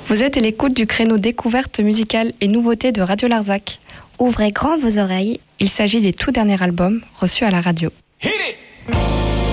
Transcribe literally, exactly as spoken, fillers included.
Vous êtes à l'écoute du créneau découverte musicale et nouveautés de Radio Larzac. Ouvrez grand vos oreilles. Il s'agit des tout derniers albums reçus à la radio.